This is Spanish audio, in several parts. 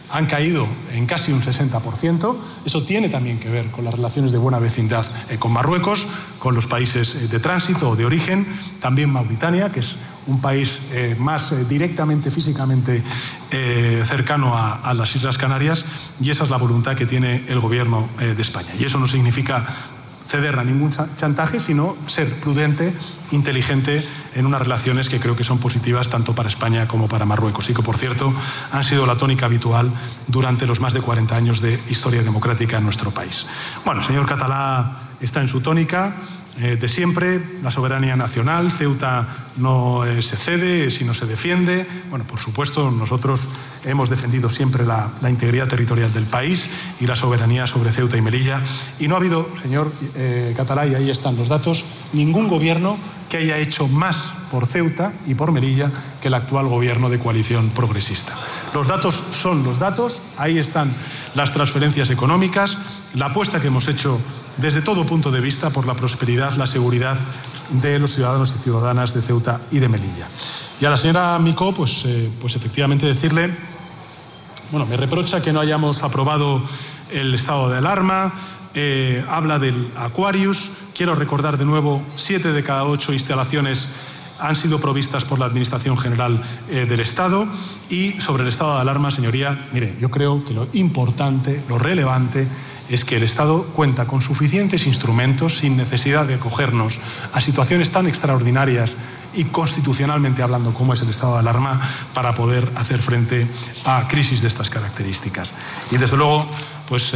han caído en casi un 60%. Eso tiene también que ver con las relaciones de buena vecindad con Marruecos, con los países de tránsito o de origen, también Mauritania, que es un país más directamente, físicamente cercano a las Islas Canarias, y esa es la voluntad que tiene el Gobierno de España. Y eso no significa ceder a ningún chantaje, sino ser prudente, inteligente en unas relaciones que creo que son positivas tanto para España como para Marruecos y que, por cierto, han sido la tónica habitual durante los más de 40 años de historia democrática en nuestro país. Bueno, el señor Catalá está en su tónica de siempre, la soberanía nacional. Ceuta no se cede, sino se defiende. Bueno, por supuesto, nosotros hemos defendido siempre la integridad territorial del país y la soberanía sobre Ceuta y Melilla. Y no ha habido, señor Catalá, y ahí están los datos, ningún gobierno que haya hecho más por Ceuta y por Melilla que el actual gobierno de coalición progresista. Los datos son los datos, ahí están las transferencias económicas, la apuesta que hemos hecho desde todo punto de vista por la prosperidad, la seguridad de los ciudadanos y ciudadanas de Ceuta y de Melilla. Y a la señora Micó, pues efectivamente decirle, bueno, me reprocha que no hayamos aprobado el estado de alarma, habla del Aquarius. Quiero recordar de nuevo, 7 de cada 8 instalaciones han sido provistas por la Administración General del Estado. Y sobre el estado de alarma, señoría, mire, yo creo que lo importante, lo relevante, es que el Estado cuenta con suficientes instrumentos sin necesidad de acogernos a situaciones tan extraordinarias y constitucionalmente hablando como es el estado de alarma para poder hacer frente a crisis de estas características. Y desde luego, pues,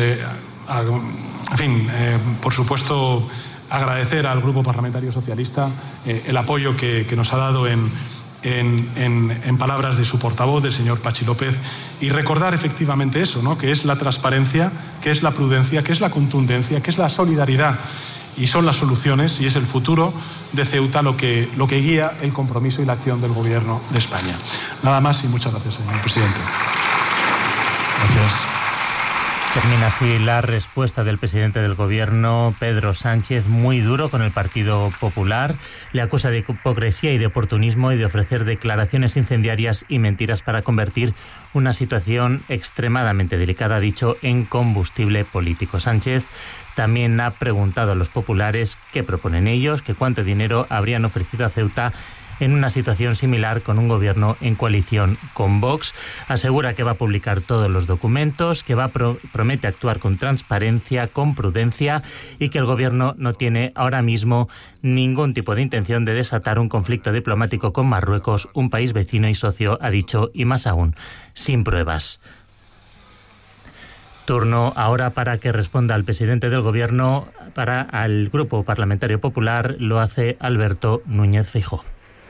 por supuesto, agradecer al Grupo Parlamentario Socialista el apoyo que nos ha dado en palabras de su portavoz, del señor Pachi López, y recordar efectivamente eso, ¿no?, que es la transparencia, que es la prudencia, que es la contundencia, que es la solidaridad, y son las soluciones y es el futuro de Ceuta lo que guía el compromiso y la acción del Gobierno de España. Nada más y muchas gracias, señor presidente. Gracias. Termina así la respuesta del presidente del Gobierno, Pedro Sánchez, muy duro con el Partido Popular. Le acusa de hipocresía y de oportunismo y de ofrecer declaraciones incendiarias y mentiras para convertir una situación extremadamente delicada, ha dicho, en combustible político. Sánchez también ha preguntado a los populares qué proponen ellos, que cuánto dinero habrían ofrecido a Ceuta en una situación similar con un gobierno en coalición con Vox. Asegura que va a publicar todos los documentos, que promete actuar con transparencia, con prudencia y que el gobierno no tiene ahora mismo ningún tipo de intención de desatar un conflicto diplomático con Marruecos, un país vecino y socio, ha dicho, y más aún, sin pruebas. Turno ahora para que responda al presidente del Gobierno. Para el Grupo Parlamentario Popular lo hace Alberto Núñez Feijóo.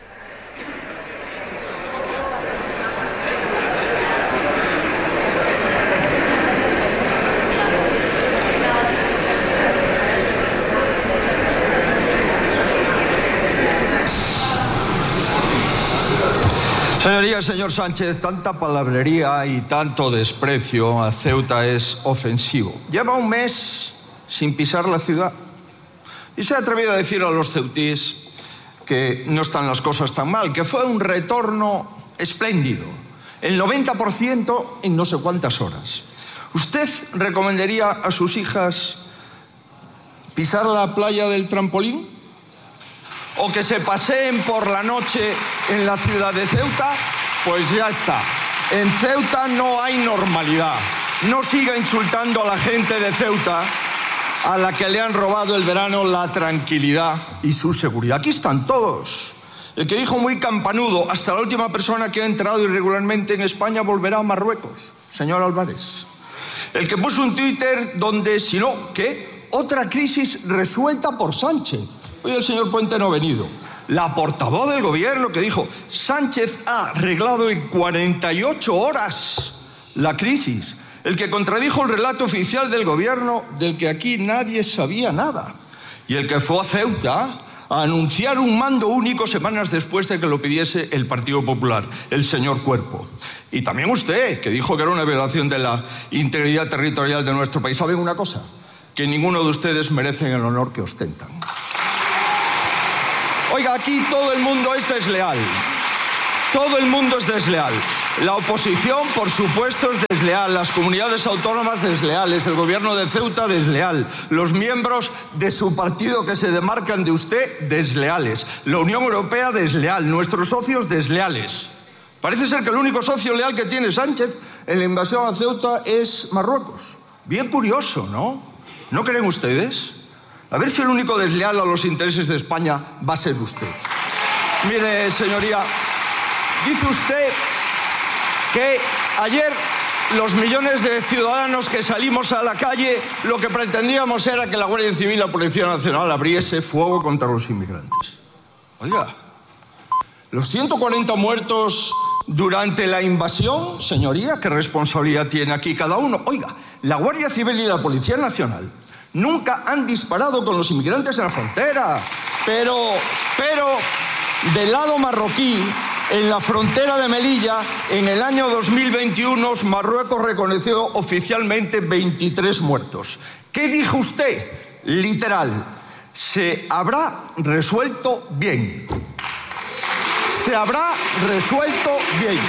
Señorías, señor Sánchez, tanta palabrería y tanto desprecio a Ceuta es ofensivo. Lleva un mes sin pisar la ciudad y se ha atrevido a decir a los ceutíes que no están las cosas tan mal, que fue un retorno espléndido, el 90% en no sé cuántas horas. ¿Usted recomendaría a sus hijas pisar la playa del Trampolín? ¿O que se paseen por la noche en la ciudad de Ceuta? Pues ya está. En Ceuta no hay normalidad. No siga insultando a la gente de Ceuta, a la que le han robado el verano la tranquilidad y su seguridad. Aquí están todos. El que dijo muy campanudo, hasta la última persona que ha entrado irregularmente en España volverá a Marruecos, señor Álvarez. El que puso un Twitter donde, si no, ¿qué? Otra crisis resuelta por Sánchez. Hoy el señor Puente no ha venido. La portavoz del Gobierno que dijo, Sánchez ha arreglado en 48 horas la crisis. El que contradijo el relato oficial del Gobierno del que aquí nadie sabía nada. Y el que fue a Ceuta a anunciar un mando único semanas después de que lo pidiese el Partido Popular, el señor Cuerpo. Y también usted, que dijo que era una violación de la integridad territorial de nuestro país. ¿Saben una cosa? Que ninguno de ustedes merecen el honor que ostentan. Oiga, aquí todo el mundo es desleal. Todo el mundo es desleal. La oposición, por supuesto, es desleal. Las comunidades autónomas desleales. El gobierno de Ceuta desleal. Los miembros de su partido que se demarcan de usted desleales. La Unión Europea desleal. Nuestros socios desleales. Parece ser que el único socio leal que tiene Sánchez en la invasión a Ceuta es Marruecos. Bien curioso, ¿no? ¿No creen ustedes? A ver si el único desleal a los intereses de España va a ser usted. Mire, señoría, dice usted que ayer los millones de ciudadanos que salimos a la calle lo que pretendíamos era que la Guardia Civil y la Policía Nacional abriese fuego contra los inmigrantes. Oiga, los 140 muertos durante la invasión, señoría, ¿qué responsabilidad tiene aquí cada uno? Oiga, la Guardia Civil y la Policía Nacional nunca han disparado con los inmigrantes en la frontera, pero del lado marroquí, en la frontera de Melilla, en el año 2021, Marruecos reconoció oficialmente 23 muertos. ¿Qué dijo usted? Literal, se habrá resuelto bien. Se habrá resuelto bien.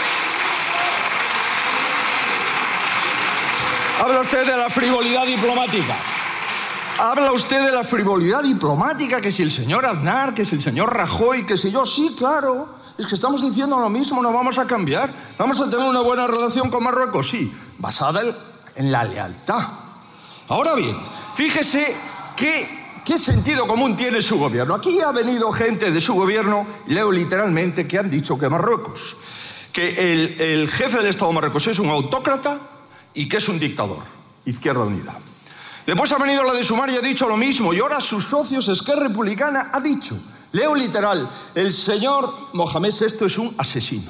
Habla usted de la frivolidad diplomática. Habla usted de la frivolidad diplomática, que si el señor Aznar, que si el señor Rajoy, que si yo, sí, claro. Es que estamos diciendo lo mismo, no vamos a cambiar. Vamos a tener una buena relación con Marruecos, sí, basada en la lealtad. Ahora bien, fíjese qué sentido común tiene su gobierno. Aquí ha venido gente de su gobierno, leo literalmente, que han dicho que Marruecos, que el jefe del Estado marroquí es un autócrata y que es un dictador. Izquierda Unida. Después ha venido la de Sumar y ha dicho lo mismo, y ahora sus socios, Esquerra Republicana, ha dicho, leo literal, el señor Mohamed VI es un asesino.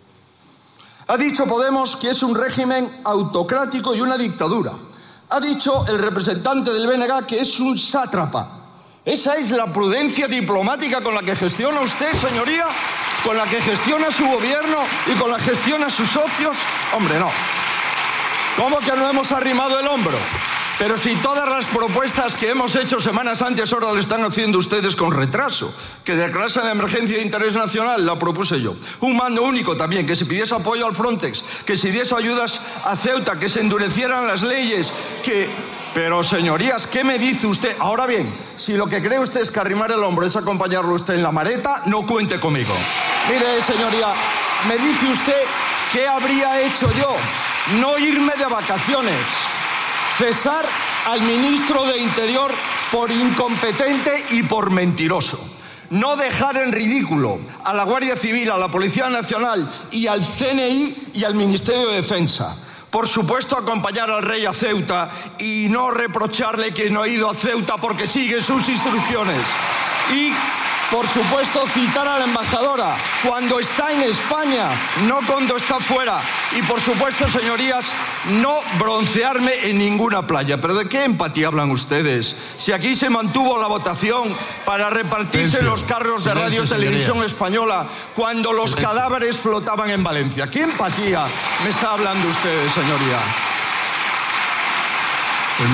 Ha dicho Podemos que es un régimen autocrático y una dictadura. Ha dicho el representante del BNG que es un sátrapa. ¿Esa es la prudencia diplomática con la que gestiona usted, señoría? ¿Con la que gestiona su gobierno y con la que gestiona sus socios? Hombre, no. ¿Cómo que no hemos arrimado el hombro? Pero si todas las propuestas que hemos hecho semanas antes ahora las están haciendo ustedes con retraso, que declarasen la emergencia de interés nacional, la propuse yo. Un mando único también, que se pidiese apoyo al Frontex, que se diese ayudas a Ceuta, que se endurecieran las leyes, que... Pero, señorías, ¿qué me dice usted? Ahora bien, si lo que cree usted es que arrimar el hombro es acompañarlo usted en la maleta, no cuente conmigo. Mire, señoría, me dice usted qué habría hecho yo. No irme de vacaciones. Cesar al ministro de Interior por incompetente y por mentiroso. No dejar en ridículo a la Guardia Civil, a la Policía Nacional y al CNI y al Ministerio de Defensa. Por supuesto, acompañar al rey a Ceuta y no reprocharle que no ha ido a Ceuta porque sigue sus instrucciones. Y, por supuesto, citar a la embajadora cuando está en España, no cuando está fuera. Y, por supuesto, señorías, no broncearme en ninguna playa. ¿Pero de qué empatía hablan ustedes? Si aquí se mantuvo la votación para repartirse los carros de Radio Televisión Española cuando los cadáveres flotaban en Valencia. ¿Qué empatía me está hablando ustedes, señoría? Pues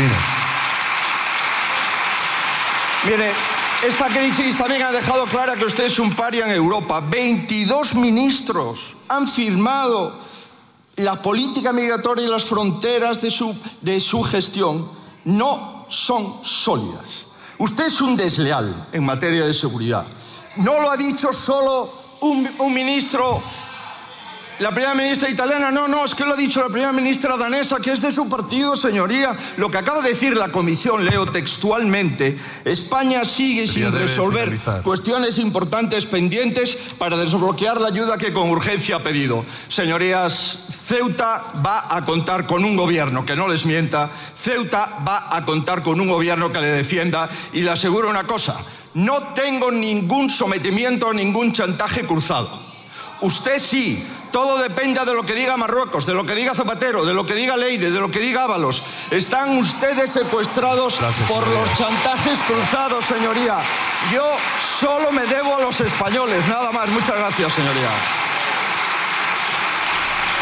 mire, esta crisis también ha dejado clara que usted es un paria en Europa. 22 ministros han firmado la política migratoria y las fronteras de su gestión no son sólidas. Usted es un desleal en materia de seguridad. No lo ha dicho solo un ministro, la primera ministra italiana, no, es que lo ha dicho la primera ministra danesa, que es de su partido, señoría. Lo que acaba de decir la comisión, leo textualmente, España sigue sin resolver cuestiones importantes pendientes para desbloquear la ayuda que con urgencia ha pedido. Señorías, Ceuta va a contar con un gobierno que no les mienta, Ceuta va a contar con un gobierno que le defienda, y le aseguro una cosa, no tengo ningún sometimiento, ningún chantaje cruzado. Usted sí. Todo depende de lo que diga Marruecos, de lo que diga Zapatero, de lo que diga Leire, de lo que diga Ábalos. Están ustedes secuestrados por los chantajes cruzados, señoría. Yo solo me debo a los españoles, nada más. Muchas gracias, señoría.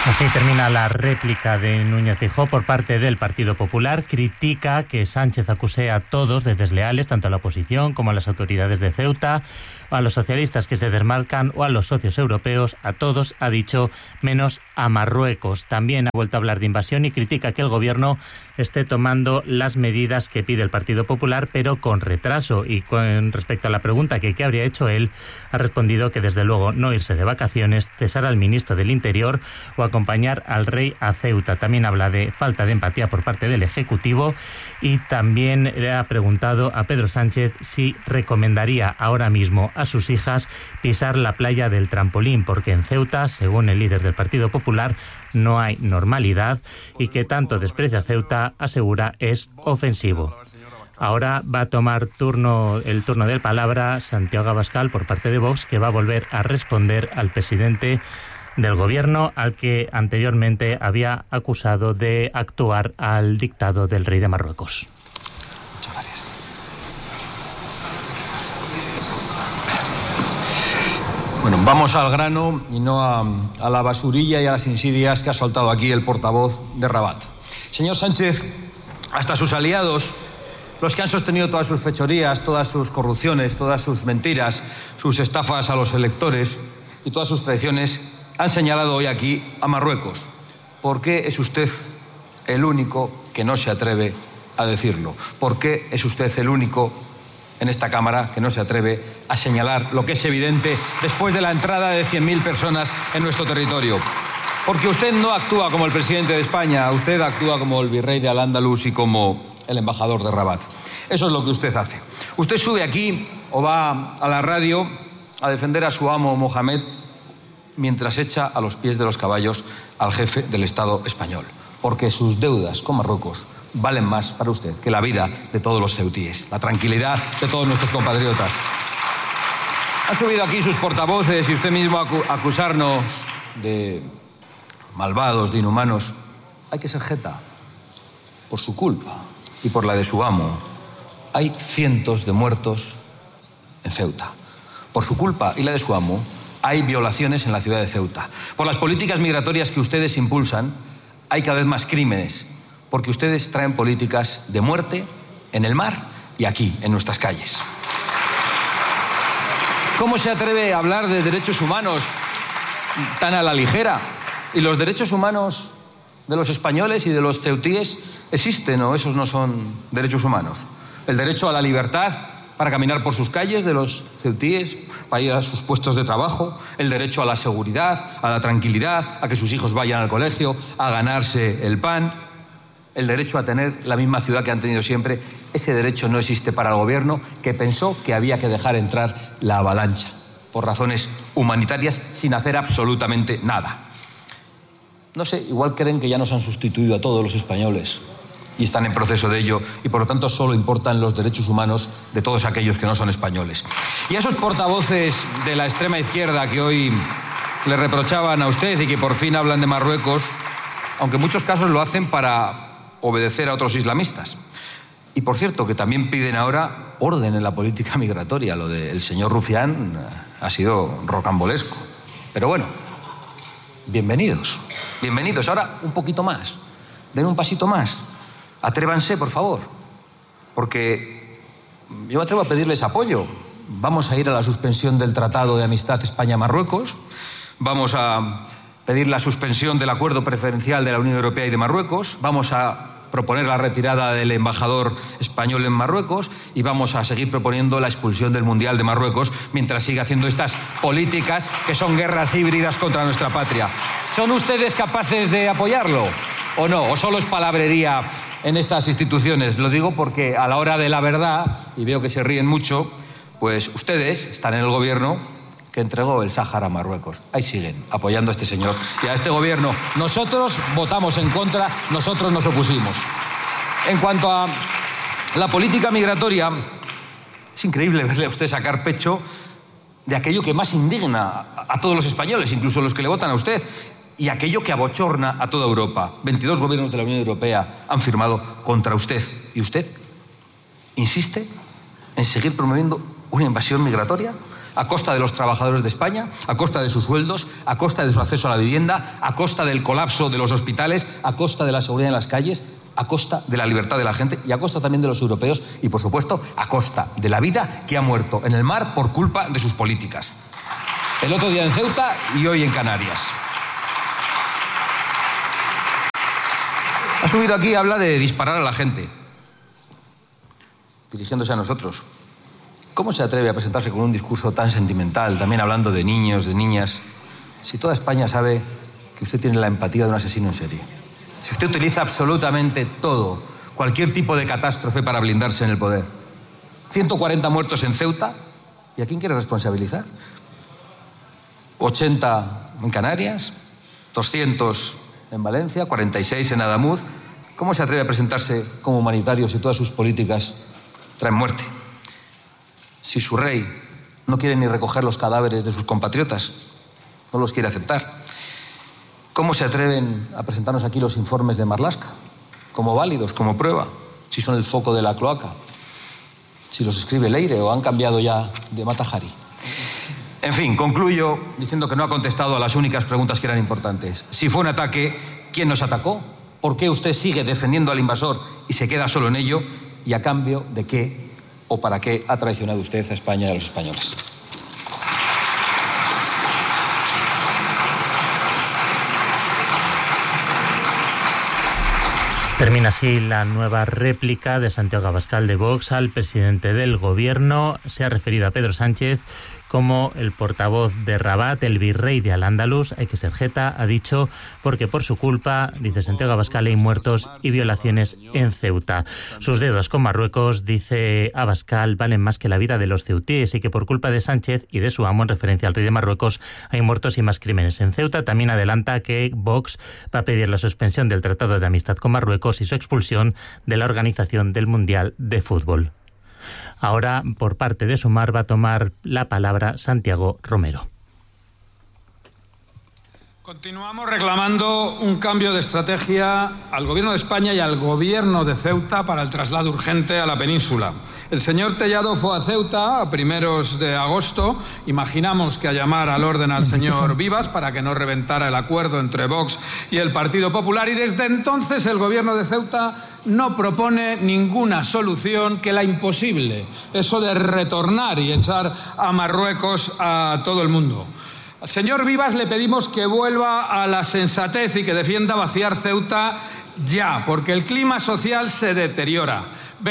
Así termina la réplica de Núñez Feijóo por parte del Partido Popular. Critica que Sánchez acuse a todos de desleales, tanto a la oposición como a las autoridades de Ceuta, a los socialistas que se desmarcan o a los socios europeos. A todos, ha dicho, menos a Marruecos. También ha vuelto a hablar de invasión y critica que el gobierno esté tomando las medidas que pide el Partido Popular, pero con retraso. Y con respecto a la pregunta que qué habría hecho él, ha respondido que desde luego no irse de vacaciones, cesar al ministro del Interior o acompañar al rey a Ceuta. También habla de falta de empatía por parte del Ejecutivo y también le ha preguntado a Pedro Sánchez si recomendaría ahora mismo a sus hijas pisar la playa del Trampolín, porque en Ceuta, según el líder del Partido Popular, no hay normalidad y que tanto desprecia a Ceuta, asegura, es ofensivo. Ahora va a tomar el turno de palabra Santiago Abascal por parte de Vox, que va a volver a responder al presidente del gobierno, al que anteriormente había acusado de actuar al dictado del rey de Marruecos. Muchas gracias. Bueno, vamos al grano y no a la basurilla y a las insidias que ha soltado aquí el portavoz de Rabat. Señor Sánchez, hasta sus aliados, los que han sostenido todas sus fechorías, todas sus corrupciones, todas sus mentiras, sus estafas a los electores y todas sus traiciones, han señalado hoy aquí a Marruecos. ¿Por qué es usted el único que no se atreve a decirlo? ¿Por qué es usted el único en esta Cámara que no se atreve a señalar lo que es evidente después de la entrada de 100.000 personas en nuestro territorio? Porque usted no actúa como el presidente de España, usted actúa como el virrey de Al-Ándalus y como el embajador de Rabat. Eso es lo que usted hace. Usted sube aquí o va a la radio a defender a su amo Mohamed mientras echa a los pies de los caballos al jefe del Estado español. Porque sus deudas con Marruecos valen más para usted que la vida de todos los ceutíes, la tranquilidad de todos nuestros compatriotas. Han subido aquí sus portavoces y usted mismo a acusarnos de malvados, de inhumanos. Hay que ser jeta. Por su culpa y por la de su amo, hay cientos de muertos en Ceuta. Por su culpa y la de su amo, hay violaciones en la ciudad de Ceuta. Por las políticas migratorias que ustedes impulsan, hay cada vez más crímenes, porque ustedes traen políticas de muerte en el mar y aquí, en nuestras calles. ¿Cómo se atreve a hablar de derechos humanos tan a la ligera? Y los derechos humanos de los españoles y de los ceutíes existen, ¿o esos no son derechos humanos? El derecho a la libertad para caminar por sus calles de los ceutíes, para ir a sus puestos de trabajo, el derecho a la seguridad, a la tranquilidad, a que sus hijos vayan al colegio, a ganarse el pan, el derecho a tener la misma ciudad que han tenido siempre. Ese derecho no existe para el gobierno, que pensó que había que dejar entrar la avalancha por razones humanitarias sin hacer absolutamente nada. No sé, igual creen que ya nos han sustituido a todos los españoles y están en proceso de ello, y por lo tanto solo importan los derechos humanos de todos aquellos que no son españoles. Y a esos portavoces de la extrema izquierda que hoy le reprochaban a usted y que por fin hablan de Marruecos, aunque en muchos casos lo hacen para obedecer a otros islamistas. Y por cierto, que también piden ahora orden en la política migratoria. Lo del señor Rufián ha sido rocambolesco. Pero bueno, bienvenidos. Bienvenidos. Ahora un poquito más. Den un pasito más. Atrévanse, por favor. Porque yo me atrevo a pedirles apoyo. Vamos a ir a la suspensión del Tratado de Amistad España-Marruecos. Vamos a pedir la suspensión del acuerdo preferencial de la Unión Europea y de Marruecos. Vamos a proponer la retirada del embajador español en Marruecos y vamos a seguir proponiendo la expulsión del Mundial de Marruecos mientras siga haciendo estas políticas que son guerras híbridas contra nuestra patria. ¿Son ustedes capaces de apoyarlo o no? ¿O solo es palabrería en estas instituciones? Lo digo porque a la hora de la verdad, y veo que se ríen mucho, pues ustedes están en el gobierno que entregó el Sáhara a Marruecos. Ahí siguen, apoyando a este señor y a este gobierno. Nosotros votamos en contra, nosotros nos opusimos. En cuanto a la política migratoria, es increíble verle a usted sacar pecho de aquello que más indigna a todos los españoles, incluso los que le votan a usted, y aquello que abochorna a toda Europa. 22 gobiernos de la Unión Europea han firmado contra usted. ¿Y usted insiste en seguir promoviendo una invasión migratoria? a costa de los trabajadores de España, a costa de sus sueldos, a costa de su acceso a la vivienda, a costa del colapso de los hospitales, a costa de la seguridad en las calles, a costa de la libertad de la gente y a costa también de los europeos y, por supuesto, a costa de la vida que ha muerto en el mar por culpa de sus políticas. El otro día en Ceuta y hoy en Canarias. Ha subido aquí y habla de disparar a la gente, dirigiéndose a nosotros. ¿Cómo se atreve a presentarse con un discurso tan sentimental, también hablando de niños, de niñas, si toda España sabe que usted tiene la empatía de un asesino en serie? Si usted utiliza absolutamente todo, cualquier tipo de catástrofe para blindarse en el poder. 140 muertos en Ceuta, ¿y a quién quiere responsabilizar? 80 en Canarias, 200 en Valencia, 46 en Adamuz. ¿Cómo se atreve a presentarse como humanitario si todas sus políticas traen muerte? Si su rey no quiere ni recoger los cadáveres de sus compatriotas, no los quiere aceptar. ¿Cómo se atreven a presentarnos aquí los informes de Marlaska como válidos, como prueba, si son el foco de la cloaca, si los escribe Leire o han cambiado ya de Mata Hari? En fin, concluyo diciendo que no ha contestado a las únicas preguntas que eran importantes. Si fue un ataque, ¿quién nos atacó? ¿Por qué usted sigue defendiendo al invasor y se queda solo en ello? ¿Y a cambio de qué o para qué ha traicionado usted a España y a los españoles? Termina así la nueva réplica de Santiago Abascal de Vox al presidente del Gobierno. Se ha referido a Pedro Sánchez como el portavoz de Rabat, el virrey de Al-Ándalus, hay que ser jeta, ha dicho, porque por su culpa, dice Santiago Abascal, hay muertos y violaciones en Ceuta. Sus deudas con Marruecos, dice Abascal, valen más que la vida de los ceutíes y que por culpa de Sánchez y de su amo, en referencia al rey de Marruecos, hay muertos y más crímenes en Ceuta. También adelanta que Vox va a pedir la suspensión del Tratado de Amistad con Marruecos y su expulsión de la organización del Mundial de Fútbol. Ahora, por parte de Sumar, va a tomar la palabra Santiago Romero. Continuamos reclamando un cambio de estrategia al Gobierno de España y al Gobierno de Ceuta para el traslado urgente a la península. El señor Tellado fue a Ceuta a primeros de agosto. Imaginamos que a llamar al orden al señor Vivas para que no reventara el acuerdo entre Vox y el Partido Popular. Y desde entonces el Gobierno de Ceuta no propone ninguna solución que la imposible. Eso de retornar y echar a Marruecos a todo el mundo. Al señor Vivas le pedimos que vuelva a la sensatez y que defienda vaciar Ceuta ya, porque el clima social se deteriora.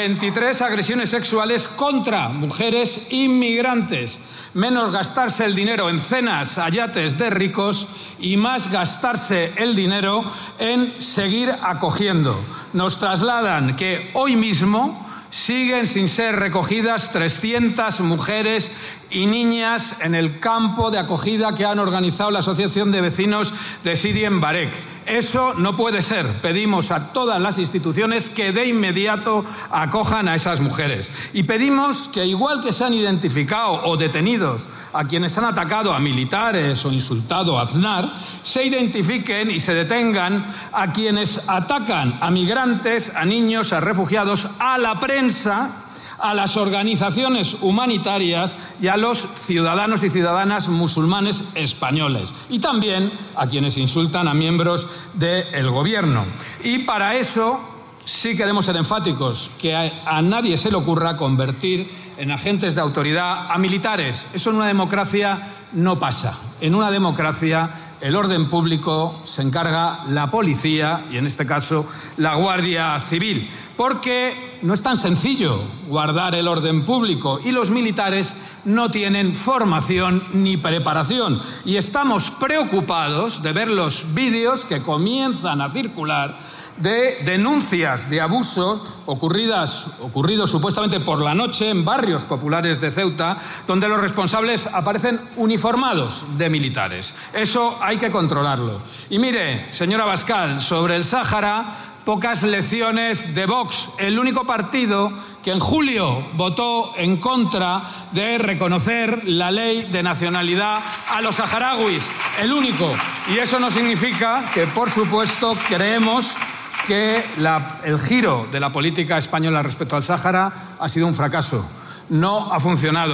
23 agresiones sexuales contra mujeres inmigrantes. Menos gastarse el dinero en cenas a yates de ricos y más gastarse el dinero en seguir acogiendo. Nos trasladan que hoy mismo siguen sin ser recogidas 300 mujeres y niñas en el campo de acogida que han organizado la Asociación de Vecinos de Sidi en Barek. Eso no puede ser. Pedimos a todas las instituciones que de inmediato acojan a esas mujeres. Y pedimos que, igual que se han identificado o detenidos a quienes han atacado a militares o insultado a Aznar, se identifiquen y se detengan a quienes atacan a migrantes, a niños, a refugiados, a la prensa, a las organizaciones humanitarias y a los ciudadanos y ciudadanas musulmanes españoles. Y también a quienes insultan a miembros del gobierno. Y para eso sí queremos ser enfáticos, que a nadie se le ocurra convertir en agentes de autoridad a militares. Eso en una democracia no pasa. En una democracia el orden público se encarga la policía y en este caso la Guardia Civil. Porque no es tan sencillo guardar el orden público y los militares no tienen formación ni preparación. Y estamos preocupados de ver los vídeos que comienzan a circular de denuncias de abusos ocurridos supuestamente por la noche en barrios populares de Ceuta, donde los responsables aparecen uniformados de militares. Eso hay que controlarlo. Y mire, señor Abascal, sobre el Sáhara, pocas lecciones de Vox, el único partido que en julio votó en contra de reconocer la ley de nacionalidad a los saharauis, el único. Y eso no significa que, por supuesto, creemos que el giro de la política española respecto al Sáhara ha sido un fracaso. No ha funcionado.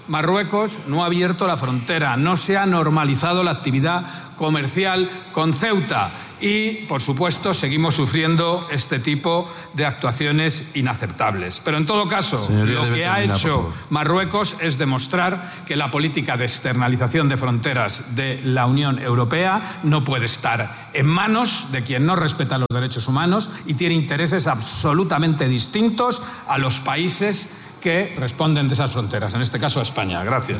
Marruecos no ha abierto la frontera, no se ha normalizado la actividad comercial con Ceuta y, por supuesto, seguimos sufriendo este tipo de actuaciones inaceptables. Pero, en todo caso, lo que ha hecho Marruecos es demostrar que la política de externalización de fronteras de la Unión Europea no puede estar en manos de quien no respeta los derechos humanos y tiene intereses absolutamente distintos a los países que responden de esas fronteras, en este caso a España. Gracias.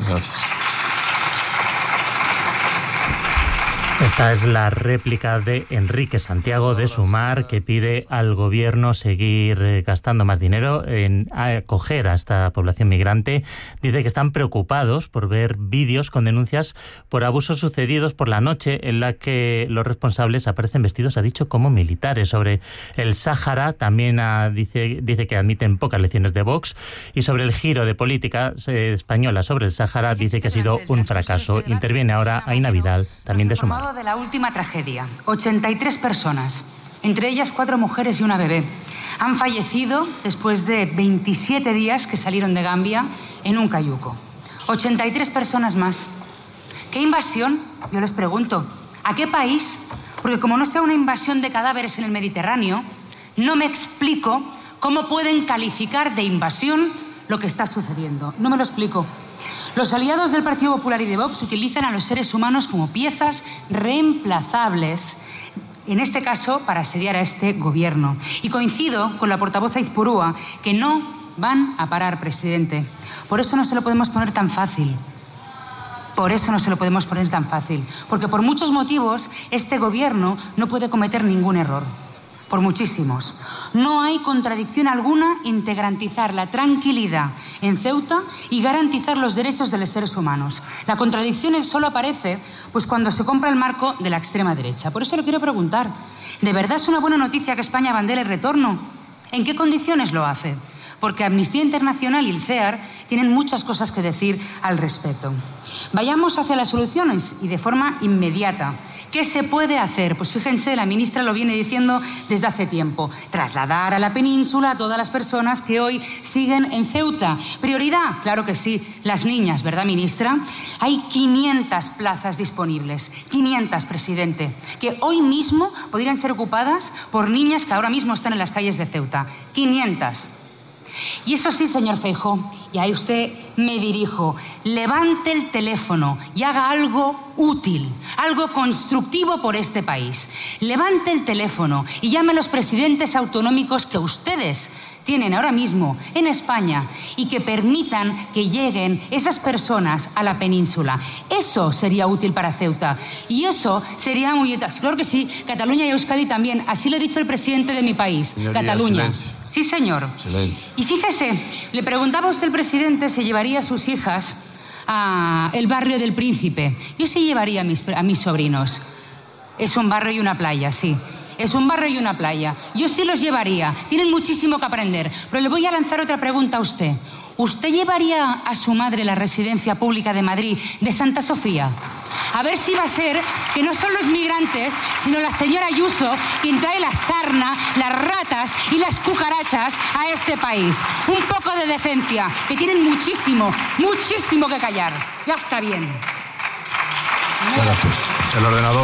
Esta es la réplica de Enrique Santiago de Sumar, que pide al gobierno seguir gastando más dinero en acoger a esta población migrante. Dice que están preocupados por ver vídeos con denuncias por abusos sucedidos por la noche en la que los responsables aparecen vestidos, ha dicho, como militares. Sobre el Sáhara también dice que admiten pocas lecciones de Vox, y sobre el giro de política española sobre el Sáhara dice que ha sido un fracaso. Interviene ahora Aina Vidal, también de Sumar. De la última tragedia, 83 personas, entre ellas 4 mujeres y una bebé, han fallecido después de 27 días que salieron de Gambia en un cayuco. 83 personas más. ¿Qué invasión? Yo les pregunto, ¿a qué país? Porque como no sea una invasión de cadáveres en el Mediterráneo, no me explico cómo pueden calificar de invasión lo que está sucediendo. No me lo explico. Los aliados del Partido Popular y de Vox utilizan a los seres humanos como piezas reemplazables, en este caso para asediar a este gobierno. Y coincido con la portavoz Aizpurúa, que no van a parar, presidente. Por eso no se lo podemos poner tan fácil. Por eso no se lo podemos poner tan fácil. Porque por muchos motivos este gobierno no puede cometer ningún error. Por muchísimos. No hay contradicción alguna entre garantizar la tranquilidad en Ceuta y garantizar los derechos de los seres humanos. La contradicción solo aparece pues, cuando se compra el marco de la extrema derecha. Por eso le quiero preguntar, ¿de verdad es una buena noticia que España abandere el retorno? ¿En qué condiciones lo hace? Porque Amnistía Internacional y el CEAR tienen muchas cosas que decir al respecto. Vayamos hacia las soluciones y de forma inmediata. ¿Qué se puede hacer? Pues fíjense, la ministra lo viene diciendo desde hace tiempo. Trasladar a la península a todas las personas que hoy siguen en Ceuta. ¿Prioridad? Claro que sí. Las niñas, ¿verdad, ministra? Hay 500 plazas disponibles. 500, presidente. Que hoy mismo podrían ser ocupadas por niñas que ahora mismo están en las calles de Ceuta. 500. Y eso sí, señor Feijóo, y a usted me dirijo, levante el teléfono y haga algo útil, algo constructivo por este país. Levante el teléfono y llame a los presidentes autonómicos que ustedes tienen ahora mismo en España y que permitan que lleguen esas personas a la península. Eso sería útil para Ceuta y eso sería muy... Claro que sí, Cataluña y Euskadi también. Así lo ha dicho el presidente de mi país, señoría, Cataluña. Silencio. Sí, señor. Silencio. Y fíjese, le preguntaba a usted, el presidente, si llevaría a sus hijas a el barrio del Príncipe. Yo sí llevaría a mis sobrinos. Es un barrio y una playa, sí. Es un barrio y una playa. Yo sí los llevaría. Tienen muchísimo que aprender. Pero le voy a lanzar otra pregunta a usted. ¿Usted llevaría a su madre a la residencia pública de Madrid de Santa Sofía? A ver si va a ser que no son los migrantes, sino la señora Ayuso quien trae la sarna, las ratas y las cucarachas a este país. Un poco de decencia, que tienen muchísimo, muchísimo que callar. Ya está bien. Gracias. El ordenador.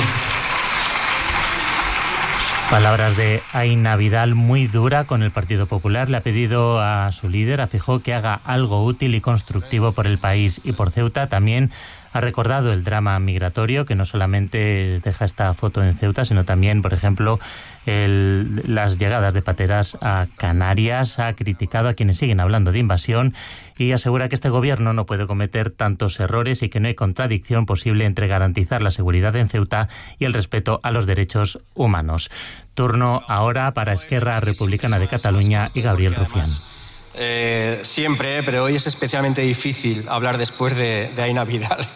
Palabras de Aina Vidal, muy dura con el Partido Popular. Le ha pedido a su líder, a Feijóo, que haga algo útil y constructivo por el país y por Ceuta. También ha recordado el drama migratorio, que no solamente deja esta foto en Ceuta, sino también, por ejemplo, las llegadas de pateras a Canarias. Ha criticado a quienes siguen hablando de invasión y asegura que este gobierno no puede cometer tantos errores y que no hay contradicción posible entre garantizar la seguridad en Ceuta y el respeto a los derechos humanos. Turno ahora para Esquerra Republicana de Cataluña y Gabriel Rufián. Siempre, pero hoy es especialmente difícil hablar después de Aina Vidal.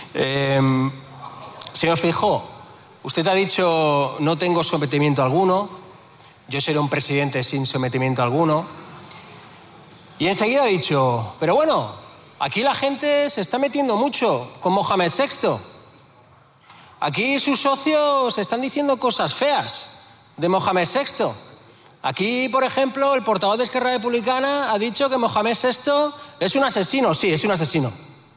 Señor Feijóo, usted ha dicho no tengo sometimiento alguno, yo seré un presidente sin sometimiento alguno, y enseguida ha dicho, pero bueno, aquí la gente se está metiendo mucho con Mohamed VI. Aquí sus socios están diciendo cosas feas de Mohamed VI. Aquí, por ejemplo, el portavoz de Esquerra Republicana ha dicho que Mohamed VI es un asesino. Sí, es un asesino.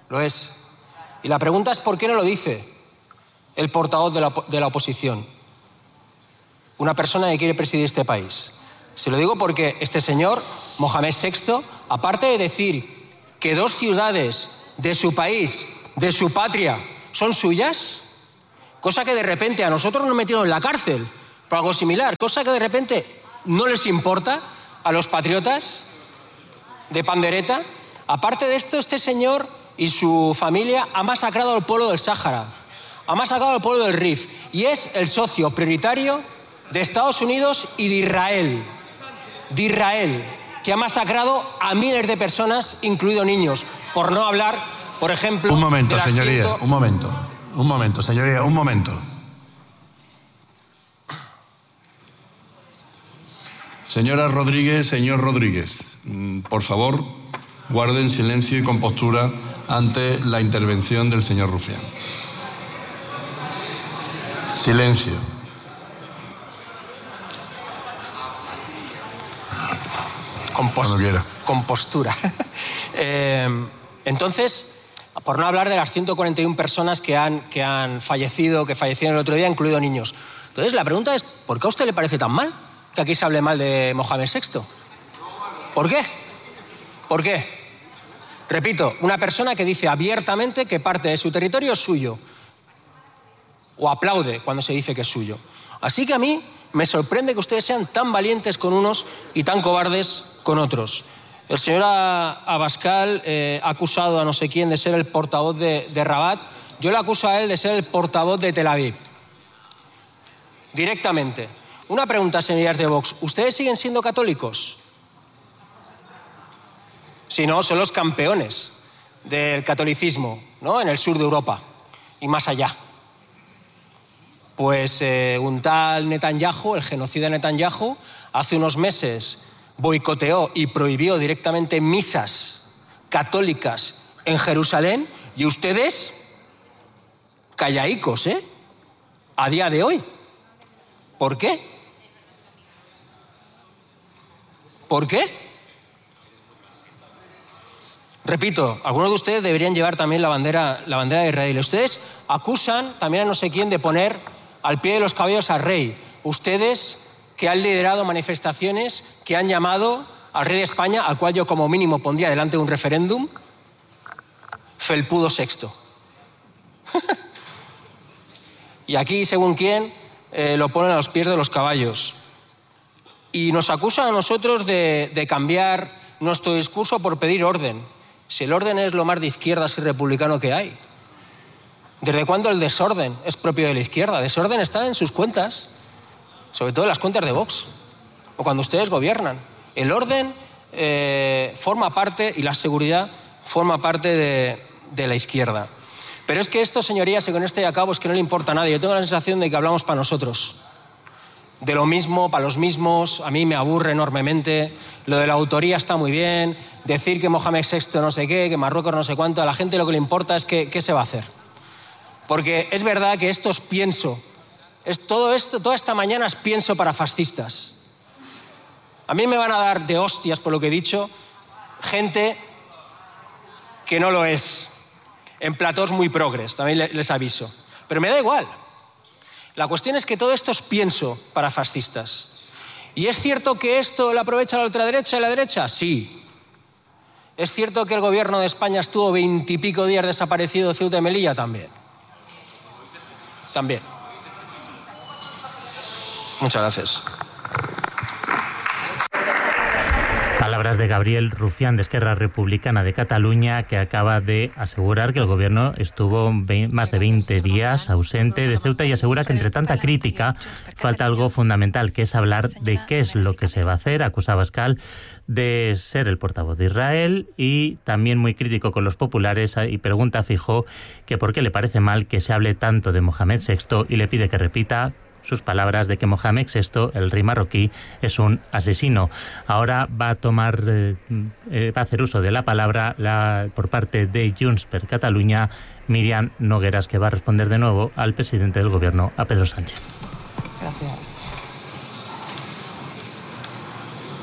Lo es. Y la pregunta es ¿por qué no lo dice el portavoz de la oposición? Una persona que quiere presidir este país. Se lo digo porque este señor, Mohamed VI, aparte de decir que 2 ciudades de su país, de su patria, son suyas, cosa que de repente a nosotros nos metieron en la cárcel por algo similar, cosa que de repente no les importa a los patriotas de pandereta. Aparte de esto, este señor y su familia ha masacrado al pueblo del Sáhara, ha masacrado al pueblo del Rif y es el socio prioritario de Estados Unidos y de Israel, que ha masacrado a miles de personas, incluidos niños, por no hablar, por ejemplo... Un momento, señoría, un momento, señoría, un momento. Señora Rodríguez, señor Rodríguez, por favor, guarden silencio y compostura ante la intervención del señor Rufián. Silencio. Compostura. Entonces, por no hablar de las 141 personas que han fallecido, que fallecieron el otro día, incluidos niños. Entonces, la pregunta es, ¿por qué a usted le parece tan mal que aquí se hable mal de Mohamed VI? ¿Por qué? ¿Por qué? Repito, una persona que dice abiertamente que parte de su territorio es suyo. O aplaude cuando se dice que es suyo. Así que a mí me sorprende que ustedes sean tan valientes con unos y tan cobardes con otros. El señor Abascal ha acusado a no sé quién de ser el portavoz de Rabat. Yo le acuso a él de ser el portavoz de Tel Aviv. Directamente. Una pregunta, señorías de Vox. ¿Ustedes siguen siendo católicos? Si no, son los campeones del catolicismo, ¿no? En el sur de Europa y más allá. Pues un tal Netanyahu, el genocida Netanyahu, hace unos meses boicoteó y prohibió directamente misas católicas en Jerusalén y ustedes, callaicos, a día de hoy. ¿Por qué? ¿Por qué? Repito, algunos de ustedes deberían llevar también la bandera de Israel. Ustedes acusan también a no sé quién de poner al pie de los caballos al rey. Ustedes que han liderado manifestaciones que han llamado al rey de España, al cual yo como mínimo pondría delante de un referéndum, felpudo sexto. Y aquí, según quién, lo ponen a los pies de los caballos. Y nos acusan a nosotros de cambiar nuestro discurso por pedir orden. Si el orden es lo más de izquierdas y republicano que hay. ¿Desde cuándo el desorden es propio de la izquierda? Desorden está en sus cuentas, sobre todo en las cuentas de Vox, o cuando ustedes gobiernan. El orden forma parte, y la seguridad forma parte de la izquierda. Pero es que esto, señorías, y con esto y acabo, es que no le importa a nadie. Yo tengo la sensación de que hablamos para nosotros. De lo mismo, para los mismos, a mí me aburre enormemente. Lo de la autoría está muy bien, decir que Mohamed VI no sé qué, que Marruecos no sé cuánto, a la gente lo que le importa es qué se va a hacer. Porque es verdad que esto es pienso, toda esta mañana es pienso para fascistas. A mí me van a dar de hostias por lo que he dicho gente que no lo es, en platós muy progres, también les aviso. Pero me da igual. La cuestión es que todo esto es pienso para fascistas. ¿Y es cierto que esto lo aprovecha la ultraderecha y la derecha? Sí. ¿Es cierto que el gobierno de España estuvo 20 y pico días desaparecido de Ceuta y Melilla? También. También. Muchas gracias. Palabras de Gabriel Rufián, de Esquerra Republicana de Cataluña, que acaba de asegurar que el gobierno estuvo más de 20 días ausente de Ceuta y asegura que entre tanta crítica falta algo fundamental, que es hablar de qué es lo que se va a hacer. Acusa a Abascal de ser el portavoz de Israel y también muy crítico con los populares, y pregunta a Feijóo que por qué le parece mal que se hable tanto de Mohamed VI y le pide que repita sus palabras de que Mohamed VI, el rey marroquí, es un asesino. Ahora va a hacer uso de la palabra por parte de Junts per Catalunya, Míriam Nogueras, que va a responder de nuevo al presidente del gobierno, a Pedro Sánchez. Gracias.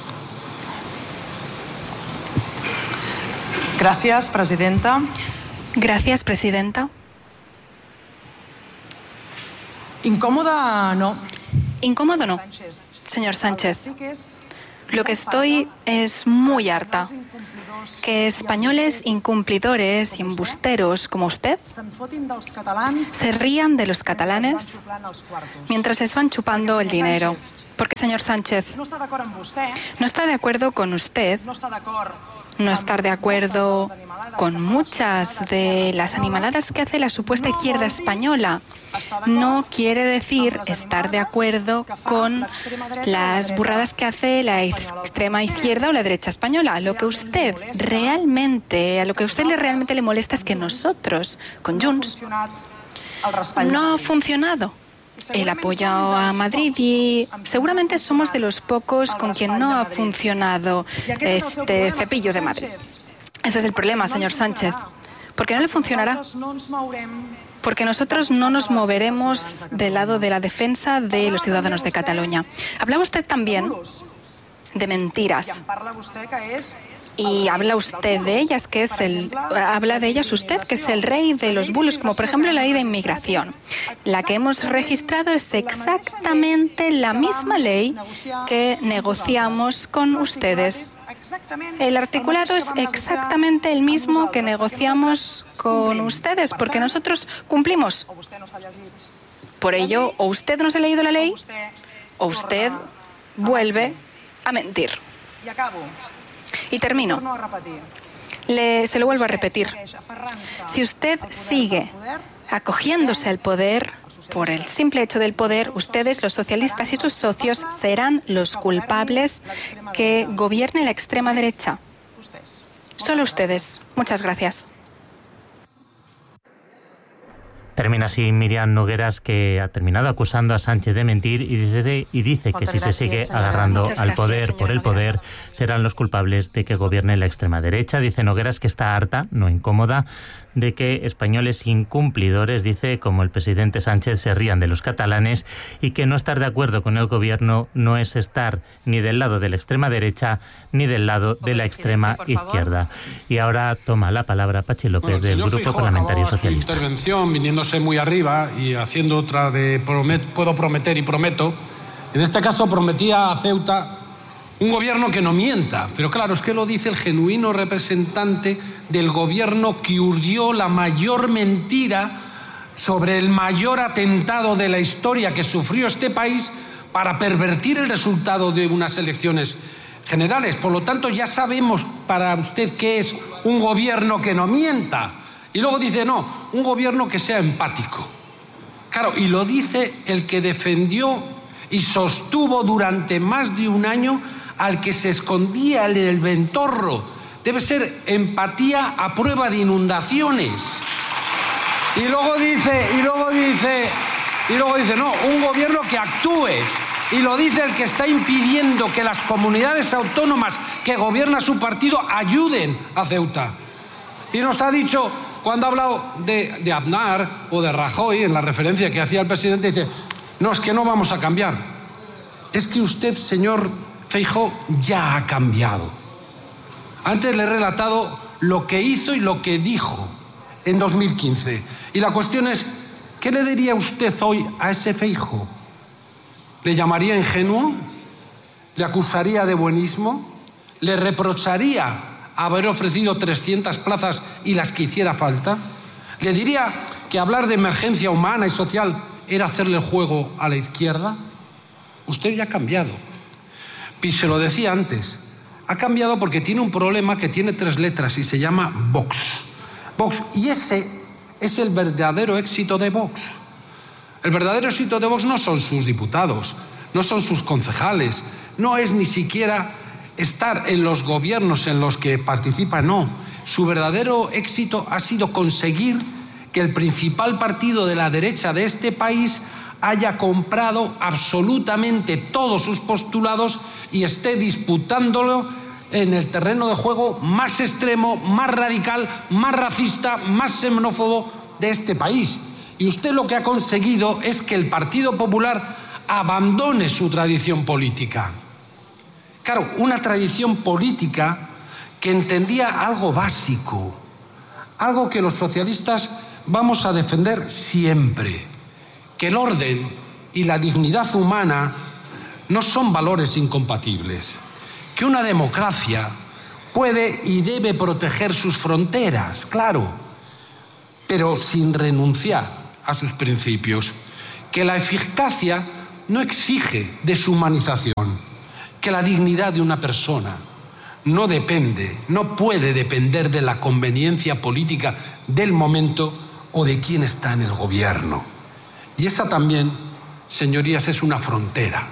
Gràcies, presidenta. Gracias, presidenta. Incómoda no. Incómodo no, señor Sánchez. Lo que estoy es muy harta. Que españoles incumplidores y embusteros como usted se rían de los catalanes mientras les van chupando el dinero. Porque, señor Sánchez, no está de acuerdo con usted, no estar de acuerdo con muchas de las animaladas que hace la supuesta izquierda española. No quiere decir estar de acuerdo con las burradas que hace la extrema izquierda o la derecha española. A lo que usted realmente le molesta es que nosotros, con Junts, no ha funcionado el apoyo a Madrid y seguramente somos de los pocos con quien no ha funcionado este cepillo de Madrid. Este es el problema, señor Sánchez. ¿Por qué no le funcionará? Porque nosotros no nos moveremos del lado de la defensa de los ciudadanos de Cataluña. Hablaba usted también de mentiras. Y habla usted de ellas, habla de ellas usted, que es el rey de los bulos, como por ejemplo la ley de inmigración. La que hemos registrado es exactamente la misma ley que negociamos con ustedes. El articulado es exactamente el mismo que negociamos con ustedes, porque nosotros cumplimos. Por ello, o usted no se ha leído la ley, o usted vuelve a mentir. Y termino. Se lo vuelvo a repetir. Si usted sigue acogiéndose al poder, por el simple hecho del poder, ustedes, los socialistas y sus socios, serán los culpables que gobierne la extrema derecha. Solo ustedes. Muchas gracias. Termina así Míriam Nogueras, que ha terminado acusando a Sánchez de mentir y dice que si se sigue agarrando al poder por el poder, serán los culpables de que gobierne la extrema derecha. Dice Nogueras que está harta, no incómoda, de que españoles incumplidores, dice, como el presidente Sánchez, se rían de los catalanes, y que no estar de acuerdo con el gobierno no es estar ni del lado de la extrema derecha ni del lado de la extrema izquierda. Y ahora toma la palabra Patxi López, del Grupo Parlamentario Socialista. Intervención viniéndose muy arriba y haciendo otra de puedo prometer y prometo. En este caso prometía a Ceuta un gobierno que no mienta, pero claro, es que lo dice el genuino representante del gobierno que urdió la mayor mentira sobre el mayor atentado de la historia que sufrió este país para pervertir el resultado de unas elecciones generales. Por lo tanto, ya sabemos para usted qué es un gobierno que no mienta. Y luego dice, no, un gobierno que sea empático. Claro, y lo dice el que defendió y sostuvo durante más de un año al que se escondía en el ventorro. Debe ser empatía a prueba de inundaciones. Y luego dice, no, un gobierno que actúe. Y lo dice el que está impidiendo que las comunidades autónomas que gobierna su partido ayuden a Ceuta. Y nos ha dicho, cuando ha hablado de Aznar o de Rajoy, en la referencia que hacía el presidente, dice, no, es que no vamos a cambiar. Es que usted, señor Feijóo, ya ha cambiado. Antes le he relatado lo que hizo y lo que dijo en 2015. Y la cuestión es, ¿qué le diría usted hoy a ese Feijóo? ¿Le llamaría ingenuo? ¿Le acusaría de buenismo? ¿Le reprocharía haber ofrecido 300 plazas y las que hiciera falta? ¿Le diría que hablar de emergencia humana y social era hacerle el juego a la izquierda? Usted ya ha cambiado. Y se lo decía antes, ha cambiado porque tiene un problema que tiene 3 letras y se llama Vox. Vox. Y ese es el verdadero éxito de Vox. El verdadero éxito de Vox no son sus diputados, no son sus concejales, no es ni siquiera estar en los gobiernos en los que participa, no. Su verdadero éxito ha sido conseguir que el principal partido de la derecha de este país haya comprado absolutamente todos sus postulados y esté disputándolo en el terreno de juego más extremo, más radical, más racista, más xenófobo de este país. Y usted lo que ha conseguido es que el Partido Popular abandone su tradición política. Claro, una tradición política que entendía algo básico. algo que los socialistas vamos a defender siempre, que el orden y la dignidad humana no son valores incompatibles, que una democracia puede y debe proteger sus fronteras, claro, pero sin renunciar a sus principios, que la eficacia no exige deshumanización, que la dignidad de una persona no puede depender de la conveniencia política del momento o de quién está en el gobierno. Y esa también, señorías, es una frontera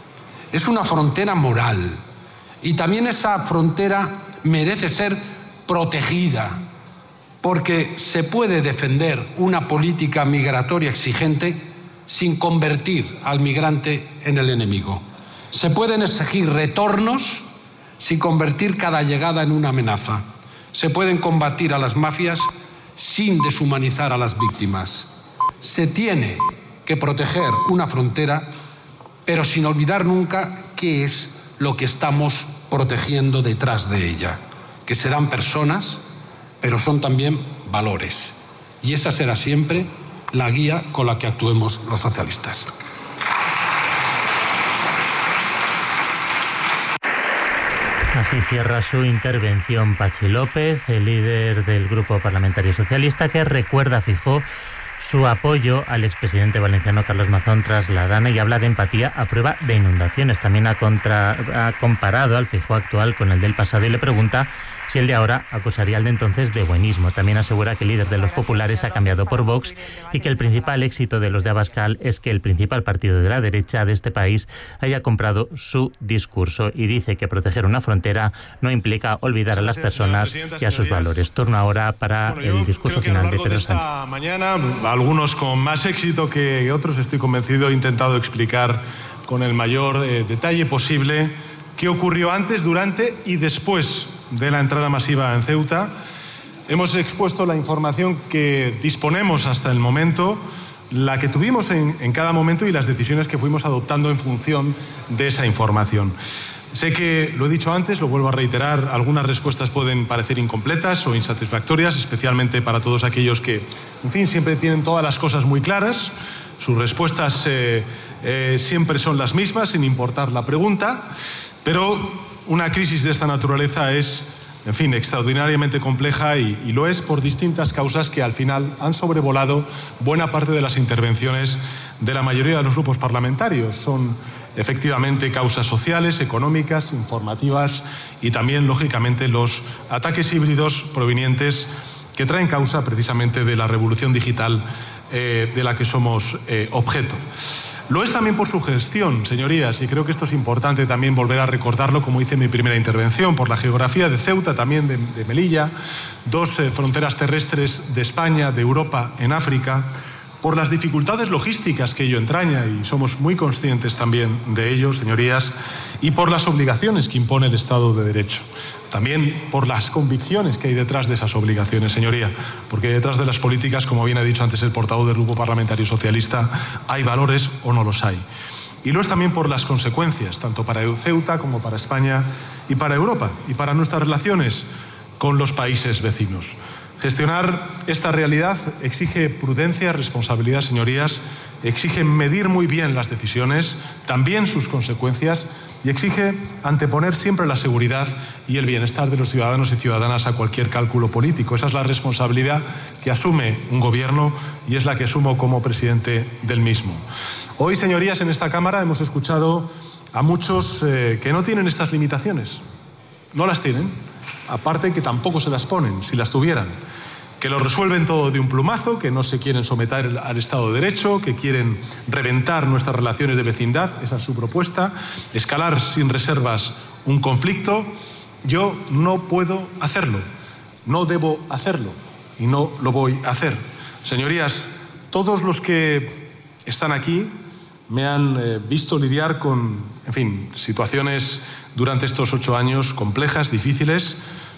moral, y también esa frontera merece ser protegida, porque se puede defender una política migratoria exigente sin convertir al migrante en el enemigo. Se pueden exigir retornos sin convertir cada llegada en una amenaza. Se pueden combatir a las mafias sin deshumanizar a las víctimas. Se tiene que proteger una frontera, pero sin olvidar nunca qué es lo que estamos protegiendo detrás de ella, que serán personas, pero son también valores. Y esa será siempre la guía con la que actuemos los socialistas. Así cierra su intervención Patxi López, el líder del Grupo Parlamentario Socialista, que recuerda a Feijóo su apoyo al expresidente valenciano Carlos Mazón tras la Dana y habla de empatía a prueba de inundaciones. También ha comparado al Feijóo actual con el del pasado y le pregunta si el de ahora acusaría al de entonces de buenismo. También asegura que el líder de los populares ha cambiado por Vox y que el principal éxito de los de Abascal es que el principal partido de la derecha de este país haya comprado su discurso, y dice que proteger una frontera no implica olvidar a las personas y a sus valores. Turno ahora para el discurso final de Pedro Sánchez. Esta mañana, algunos con más éxito que otros, estoy convencido, he intentado explicar con el mayor detalle posible qué ocurrió antes, durante y después de la entrada masiva en Ceuta. Hemos expuesto la información que disponemos hasta el momento, la que tuvimos en cada momento y las decisiones que fuimos adoptando en función de esa información. Sé que, lo he dicho antes, lo vuelvo a reiterar, algunas respuestas pueden parecer incompletas o insatisfactorias, especialmente para todos aquellos que, en fin, siempre tienen todas las cosas muy claras. Sus respuestas siempre son las mismas, sin importar la pregunta, pero una crisis de esta naturaleza es, en fin, extraordinariamente compleja y lo es por distintas causas que al final han sobrevolado buena parte de las intervenciones de la mayoría de los grupos parlamentarios. Son efectivamente causas sociales, económicas, informativas y también, lógicamente, los ataques híbridos provenientes que traen causa precisamente de la revolución digital de la que somos objeto. Lo es también por su gestión, señorías, y creo que esto es importante también volver a recordarlo, como hice en mi primera intervención, por la geografía de Ceuta, también de Melilla, dos fronteras terrestres de España, de Europa, en África, por las dificultades logísticas que ello entraña, y somos muy conscientes también de ello, señorías, y por las obligaciones que impone el Estado de Derecho. También por las convicciones que hay detrás de esas obligaciones, señoría, porque detrás de las políticas, como bien ha dicho antes el portavoz del Grupo Parlamentario Socialista, hay valores o no los hay. Y lo es también por las consecuencias, tanto para Ceuta como para España y para Europa, y para nuestras relaciones con los países vecinos. Gestionar esta realidad exige prudencia, responsabilidad, señorías, exige medir muy bien las decisiones, también sus consecuencias, y exige anteponer siempre la seguridad y el bienestar de los ciudadanos y ciudadanas a cualquier cálculo político. Esa es la responsabilidad que asume un gobierno y es la que asumo como presidente del mismo. Hoy, señorías, en esta Cámara hemos escuchado a muchos que no tienen estas limitaciones. No las tienen, aparte que tampoco se las ponen, si las tuvieran. Que lo resuelven todo de un plumazo, que no se quieren someter al Estado de Derecho, que quieren reventar nuestras relaciones de vecindad, esa es su propuesta, escalar sin reservas un conflicto. Yo no puedo hacerlo, no debo hacerlo y no lo voy a hacer. Señorías, todos los que están aquí me han visto lidiar con, en fin, situaciones durante estos 8 años complejas, difíciles.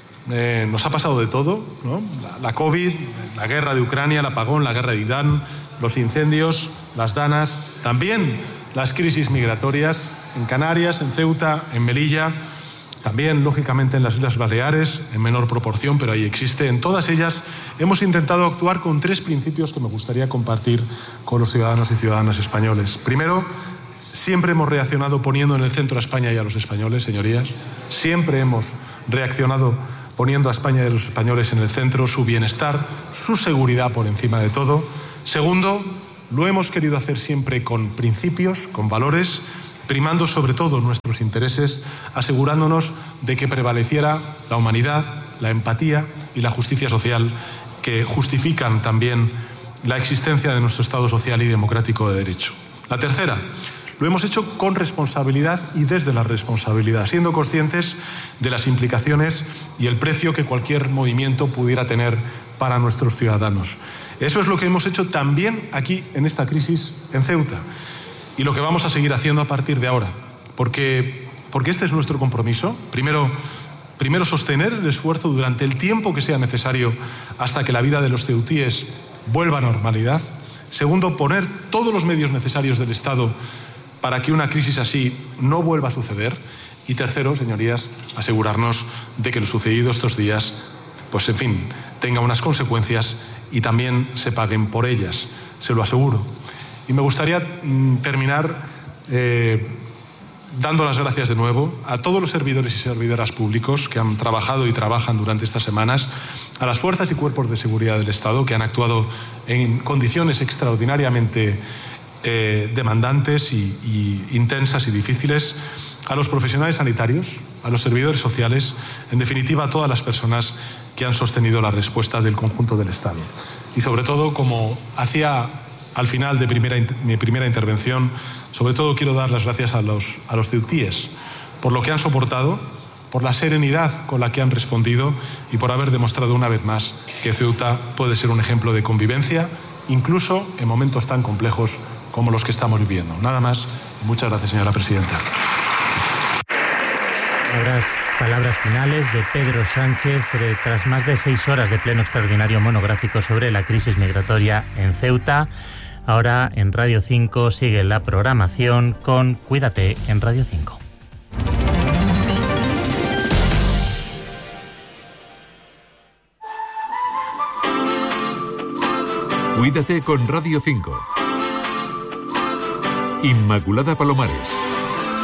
Nos ha pasado de todo, ¿no? La COVID, la guerra de Ucrania, el apagón, la guerra de Irán, los incendios, las danas, también las crisis migratorias en Canarias, en Ceuta, en Melilla. también, lógicamente, en las Islas Baleares, en menor proporción, pero ahí existe. En todas ellas hemos intentado actuar con 3 principios que me gustaría compartir con los ciudadanos y ciudadanas españoles. Primero, siempre hemos reaccionado poniendo en el centro a España y a los españoles, señorías. Siempre hemos reaccionado poniendo a España y a los españoles en el centro, su bienestar, su seguridad por encima de todo. Segundo, lo hemos querido hacer siempre con principios, con valores, primando sobre todo nuestros intereses, asegurándonos de que prevaleciera la humanidad, la empatía y la justicia social que justifican también la existencia de nuestro Estado social y democrático de derecho. La tercera, lo hemos hecho con responsabilidad y desde la responsabilidad, siendo conscientes de las implicaciones y el precio que cualquier movimiento pudiera tener para nuestros ciudadanos. Eso es lo que hemos hecho también aquí en esta crisis en Ceuta. Y lo que vamos a seguir haciendo a partir de ahora, porque este es nuestro compromiso. Primero, sostener el esfuerzo durante el tiempo que sea necesario hasta que la vida de los ceutíes vuelva a normalidad. Segundo, poner todos los medios necesarios del Estado para que una crisis así no vuelva a suceder. Y tercero, señorías, asegurarnos de que lo sucedido estos días, pues en fin, tenga unas consecuencias y también se paguen por ellas, se lo aseguro. Y me gustaría terminar dando las gracias de nuevo a todos los servidores y servidoras públicos que han trabajado y trabajan durante estas semanas, a las fuerzas y cuerpos de seguridad del Estado que han actuado en condiciones extraordinariamente demandantes y intensas y difíciles, a los profesionales sanitarios, a los servidores sociales, en definitiva a todas las personas que han sostenido la respuesta del conjunto del Estado. Y sobre todo, como hacía al final de mi primera intervención, sobre todo quiero dar las gracias a los ceutíes por lo que han soportado, por la serenidad con la que han respondido y por haber demostrado una vez más que Ceuta puede ser un ejemplo de convivencia, incluso en momentos tan complejos como los que estamos viviendo. Nada más. Muchas gracias, señora presidenta. Palabras finales de Pedro Sánchez tras más de 6 horas de pleno extraordinario monográfico sobre la crisis migratoria en Ceuta. Ahora en Radio 5 sigue la programación con Cuídate en Radio 5. Cuídate con Radio 5. Inmaculada Palomares.